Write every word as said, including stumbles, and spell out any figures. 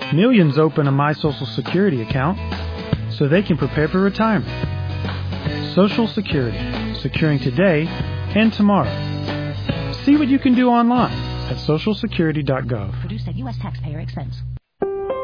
Millions open a My Social Security account so they can prepare for retirement. Social Security, securing today and tomorrow. See what you can do online at social security dot gov. Produced at U S taxpayer expense.